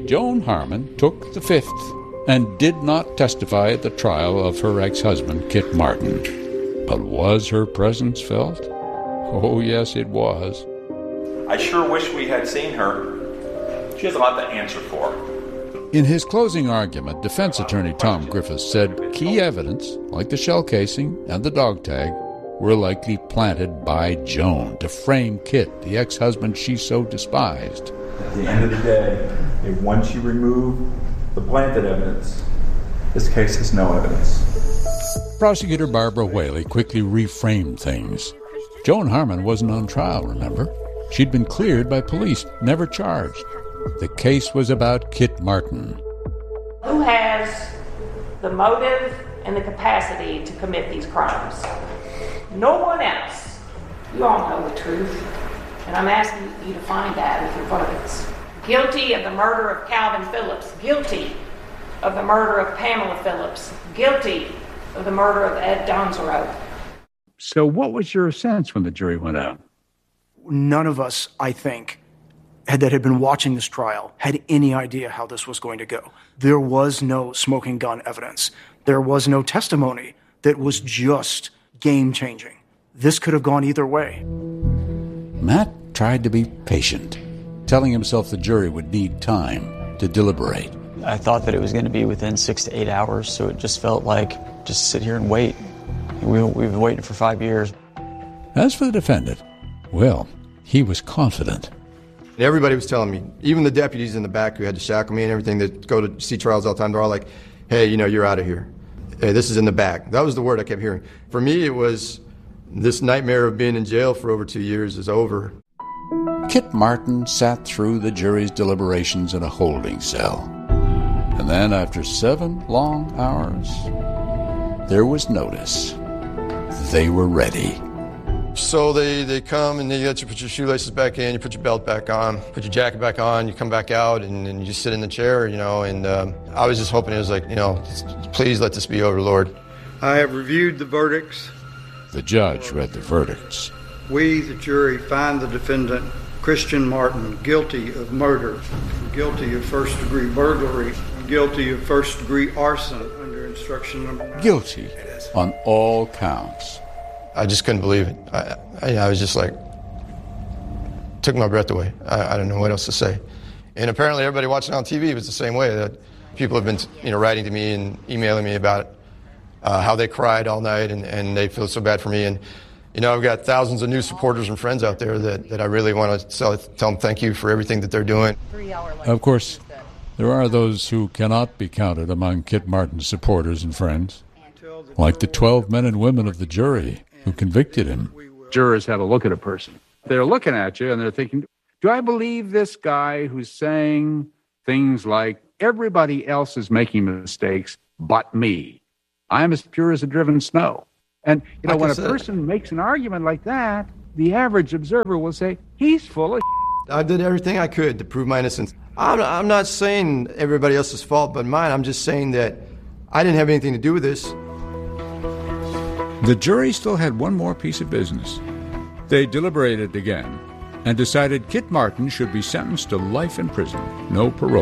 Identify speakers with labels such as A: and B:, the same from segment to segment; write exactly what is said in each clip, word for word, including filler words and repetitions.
A: Joan Harmon took the fifth and did not testify at the trial of her ex-husband, Kit Martin. But was her presence felt? Oh, yes, it was.
B: I sure wish we had seen her. She has a lot to answer for.
A: In his closing argument, defense attorney Tom Griffiths said key evidence, like the shell casing and the dog tag, were likely planted by Joan to frame Kit, the ex-husband she so despised.
B: At the end of the day, if once you remove the planted evidence, this case has no evidence.
A: Prosecutor Barbara Whaley quickly reframed things. Joan Harmon wasn't on trial, remember? She'd been cleared by police, never charged. The case was about Kit Martin.
C: Who has the motive and the capacity to commit these crimes? No one else. You all know the truth, and I'm asking you to find that with your verdicts. Guilty of the murder of Calvin Phillips. Guilty of the murder of Pamela Phillips. Guilty of the murder of Ed Donzerow.
D: So what was your sense when the jury went out?
E: None of us, I think, had, that had been watching this trial had any idea how this was going to go. There was no smoking gun evidence. There was no testimony that was just game-changing. This could have gone either way.
A: Matt tried to be patient, telling himself the jury would need time to deliberate.
F: I thought that it was going to be within six to eight hours, so it just felt like just sit here and wait. We, we've been waiting for five years.
A: As for the defendant, well, he was confident.
G: Everybody was telling me, even the deputies in the back who had to shackle me and everything that go to see trials all the time, they're all like, hey, you know, you're out of here. Hey, this is in the bag. That was the word I kept hearing. For me, it was this nightmare of being in jail for over two years is over.
A: Kit Martin sat through the jury's deliberations in a holding cell. And then, after seven long hours, there was notice. They were ready.
G: So they, they come and they let you put your shoelaces back in, you put your belt back on, put your jacket back on, you come back out, and, and you just sit in the chair, you know, and um, I was just hoping it was like, you know, please let this be over, Lord.
H: I have reviewed the verdicts.
A: The judge read the verdicts.
H: We, the jury, find the defendant, Christian Martin, guilty of murder, guilty of first-degree burglary, guilty of first-degree arson under instruction number nine.
A: Guilty on all counts.
G: I just couldn't believe it. I, I, I was just like, took my breath away. I, I don't know what else to say. And apparently everybody watching on T V was the same way. That people have been, you know, writing to me and emailing me about uh, how they cried all night and, and they feel so bad for me. And, you know, I've got thousands of new supporters and friends out there that, that I really want to tell, tell them thank you for everything that they're doing.
A: Of course, there are those who cannot be counted among Kit Martin's supporters and friends, like the twelve men and women of the jury who convicted him.
D: Jurors have a look at a person. They're looking at you and they're thinking, do I believe this guy who's saying things like, everybody else is making mistakes but me? I'm as pure as a driven snow. And, you know, like when a person makes an argument like that, the average observer will say, he's full of shit.
G: I did everything I could to prove my innocence. I'm, I'm not saying everybody else's fault but mine. I'm just saying that I didn't have anything to do with this.
A: The jury still had one more piece of business. They deliberated again and decided Kit Martin should be sentenced to life in prison, no parole.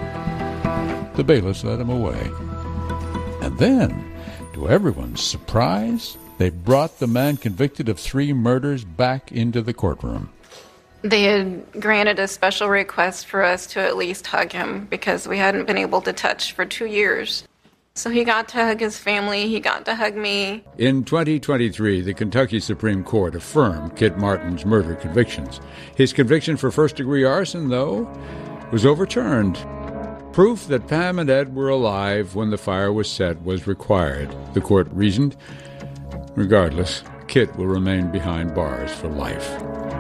A: The bailiffs let him away. And then, to everyone's surprise, they brought the man convicted of three murders back into the courtroom.
I: They had granted a special request for us to at least hug him because we hadn't been able to touch for two years. So he got to hug his family, he got to hug me.
A: In twenty twenty-three, the Kentucky Supreme Court affirmed Kit Martin's murder convictions. His conviction for first-degree arson, though, was overturned. Proof that Pam and Ed were alive when the fire was set was required, the court reasoned. Regardless, Kit will remain behind bars for life.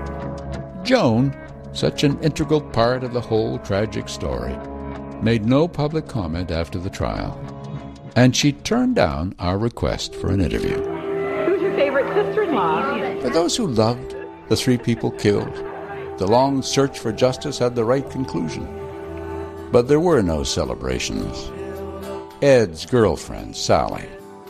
A: Joan, such an integral part of the whole tragic story, made no public comment after the trial. And she turned down our request for an interview.
J: Who's your favorite sister-in-law?
A: For those who loved the three people killed, the long search for justice had the right conclusion. But there were no celebrations. Ed's girlfriend, Sally.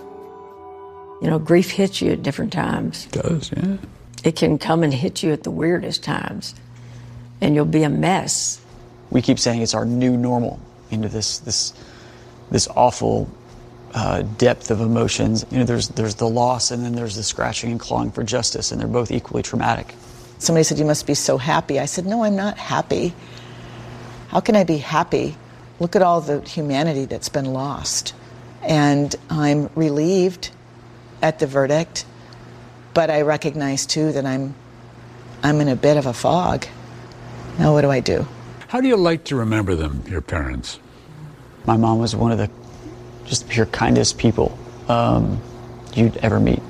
K: You know, grief hits you at different times.
A: It does, yeah.
K: It can come and hit you at the weirdest times. And you'll be a mess.
F: we keep saying it's our new normal, into this this this awful uh, depth of emotions. You know, there's there's the loss, and then there's the scratching and clawing for justice, and they're both equally traumatic.
L: Somebody said, "You must be so happy." I said, "No, I'm not happy. How can I be happy? Look at all the humanity that's been lost." And I'm relieved at the verdict, but I recognize too that I'm I'm in a bit of a fog. Now what do I do?
A: How do you like to remember them, your parents?
F: My mom was one of the just pure kindest people um, you'd ever meet.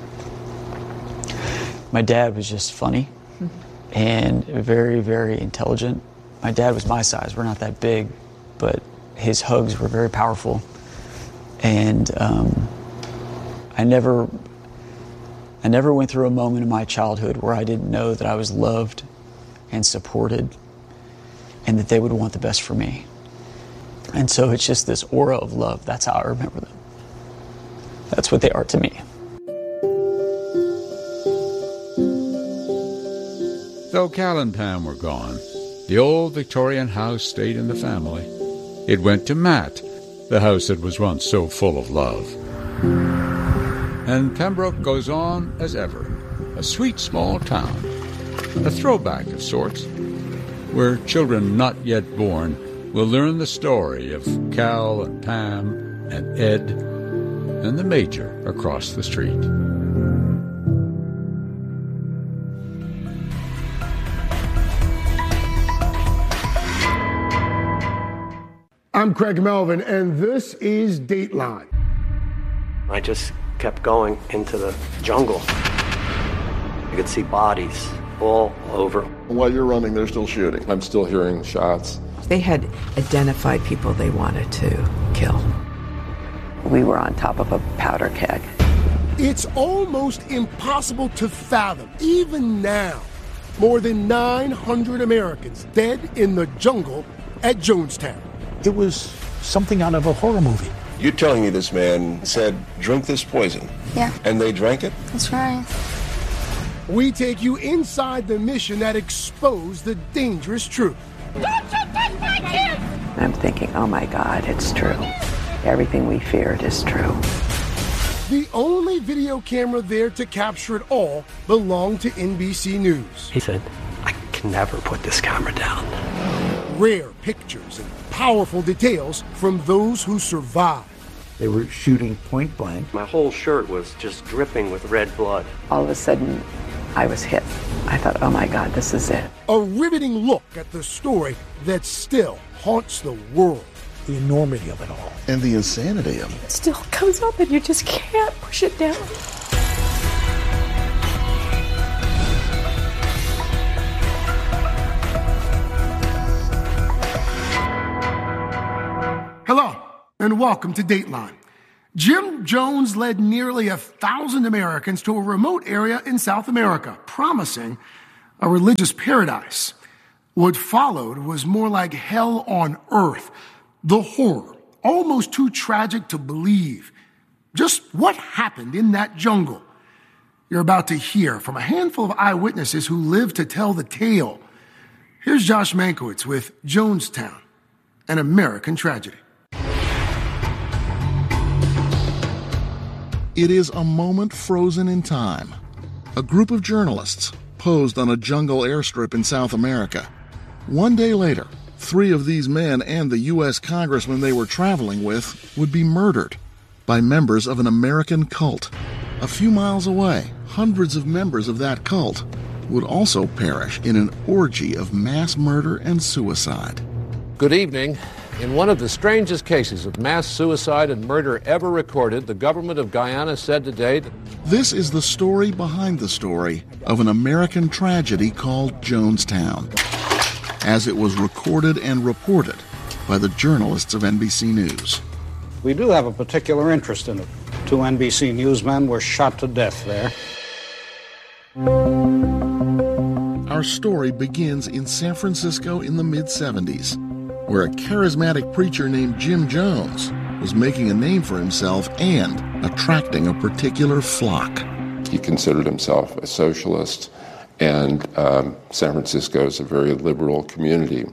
F: My dad was just funny and very, very intelligent. My dad was my size. We're not that big, but his hugs were very powerful. And um, I never, I never went through a moment in my childhood where I didn't know that I was loved and supported, and that they would want the best for me. And so it's just this aura of love. That's how I remember them. That's what they are to me.
A: Though Cal and Pam were gone, the old Victorian house stayed in the family. It went to Matt, the house that was once so full of love. And Pembroke goes on as ever, a sweet small town, a throwback of sorts, where children not yet born will learn the story of Cal and Pam and Ed and the Major across the street.
M: I'm Craig Melvin, and this is Dateline.
N: I just kept going into the jungle. You could see bodies all over.
O: While you're running, they're still shooting. I'm still hearing shots.
P: They had identified people they wanted to kill. We were on top of a powder keg.
M: It's almost impossible to fathom, even now, more than nine hundred Americans dead in the jungle at Jonestown.
Q: It was something out of a horror movie.
O: You're telling me this man said, drink this poison?
R: Yeah.
O: And they drank it?
R: That's right.
M: We take you inside the mission that exposed the dangerous truth.
R: Don't you touch my kids!
P: I'm thinking, oh my God, it's true. Everything we feared is true.
M: The only video camera there to capture it all belonged to N B C News.
N: He said, I can never put this camera down.
M: Rare pictures and powerful details from those who survived.
Q: They were shooting point blank.
N: My whole shirt was just dripping with red blood.
P: All of a sudden, I was hit. I thought, oh my God, this is it.
M: A riveting look at the story that still haunts the world.
Q: The enormity of it all.
O: And the insanity of it.
K: It still comes up and you just can't push it down.
M: Hello, and welcome to Dateline. Jim Jones led nearly a thousand Americans to a remote area in South America, promising a religious paradise. What followed was more like hell on earth. The horror, almost too tragic to believe. Just what happened in that jungle? You're about to hear from a handful of eyewitnesses who lived to tell the tale. Here's Josh Mankiewicz with Jonestown, an American tragedy.
S: It is a moment frozen in time. A group of journalists posed on a jungle airstrip in South America. One day later, three of these men and the U S congressman they were traveling with would be murdered by members of an American cult. A few miles away, hundreds of members of that cult would also perish in an orgy of mass murder and suicide.
T: Good evening. In one of the strangest cases of mass suicide and murder ever recorded, the government of Guyana said today that
S: this is the story behind the story of an American tragedy called Jonestown, as it was recorded and reported by the journalists of N B C News.
Q: We do have a particular interest in it. Two N B C newsmen were shot to death there.
S: Our story begins in San Francisco in the mid seventies, where a charismatic preacher named Jim Jones was making a name for himself and attracting a particular flock.
O: He considered himself a socialist, and um, San Francisco is a very liberal community.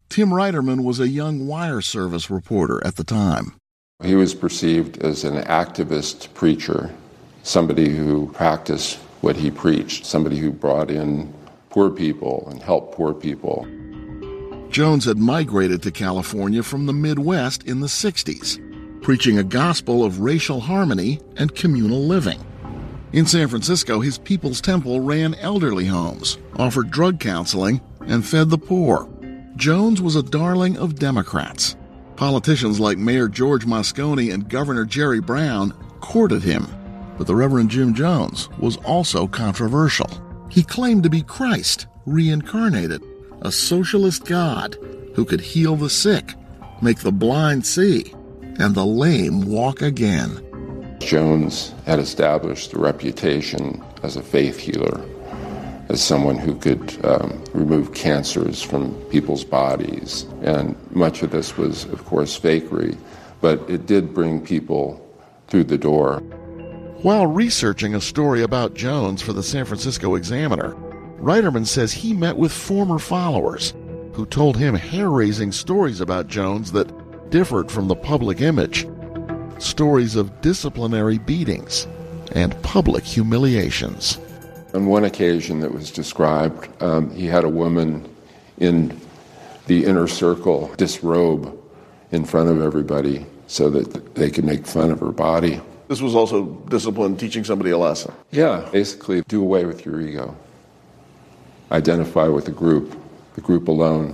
S: Tim Reiterman was a young wire service reporter at the time.
O: He was perceived as an activist preacher, somebody who practiced what he preached, somebody who brought in poor people and helped poor people.
S: Jones had migrated to California from the Midwest in the sixties, preaching a gospel of racial harmony and communal living. In San Francisco, his People's Temple ran elderly homes, offered drug counseling, and fed the poor. Jones was a darling of Democrats. Politicians like Mayor George Moscone and Governor Jerry Brown courted him. But the Reverend Jim Jones was also controversial. He claimed to be Christ, reincarnated, a socialist God who could heal the sick, make the blind see, and the lame walk again.
O: Jones had established a reputation as a faith healer, as someone who could um, remove cancers from people's bodies. And much of this was, of course, fakery, but it did bring people through the door.
S: While researching a story about Jones for the San Francisco Examiner, Reiterman says he met with former followers who told him hair-raising stories about Jones that differed from the public image. Stories of disciplinary beatings and public humiliations.
O: On one occasion that was described, um, he had a woman in the inner circle disrobe in front of everybody so that they could make fun of her body.
U: This was also discipline, teaching somebody a lesson.
O: Yeah, basically do away with your ego. Identify with the group, the group alone.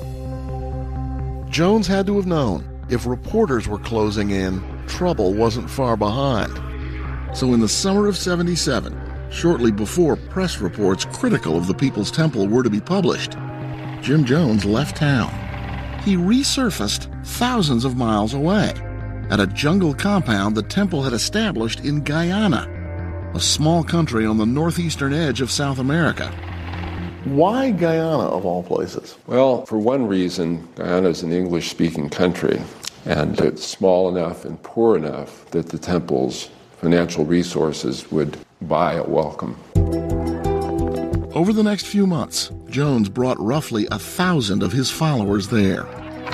S: Jones had to have known if reporters were closing in, trouble wasn't far behind. So in the summer of seventy-seven, shortly before press reports critical of the People's Temple were to be published, Jim Jones left town. He resurfaced thousands of miles away at a jungle compound the temple had established in Guyana, a small country on the northeastern edge of South America.
U: Why Guyana, of all places?
O: Well, for one reason, Guyana is an English-speaking country, and it's small enough and poor enough that the temple's financial resources would buy a welcome.
S: Over the next few months, Jones brought roughly a thousand of his followers there.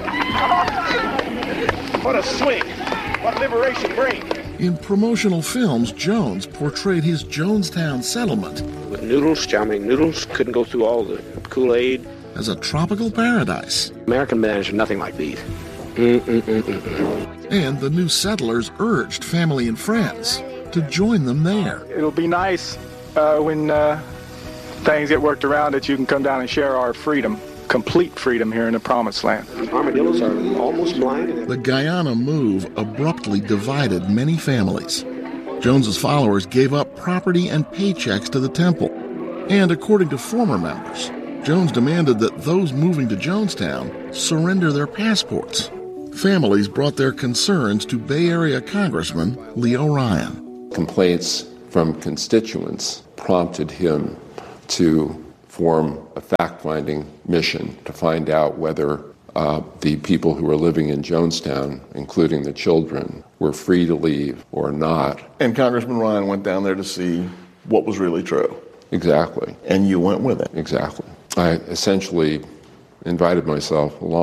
V: What a swing! What liberation bring!
S: In promotional films, Jones portrayed his Jonestown settlement
V: with noodles, chow mein noodles, couldn't go through all the Kool-Aid.
S: As a tropical paradise.
V: American bananas are nothing like these. Mm-mm-mm-mm.
S: And the new settlers urged family and friends to join them there.
W: It'll be nice uh, when uh, things get worked around that you can come down and share our freedom. Complete freedom here in the Promised Land.
V: Armadillos are almost blind.
S: The Guyana move abruptly divided many families. Jones's followers gave up property and paychecks to the temple. And according to former members, Jones demanded that those moving to Jonestown surrender their passports. Families brought their concerns to Bay Area Congressman Leo Ryan.
O: Complaints from constituents prompted him to form a fact-finding mission to find out whether uh, the people who were living in Jonestown, including the children, were free to leave or not.
U: And Congressman Ryan went down there to see what was really true.
O: Exactly.
U: And you went with it.
O: Exactly. I essentially invited myself along.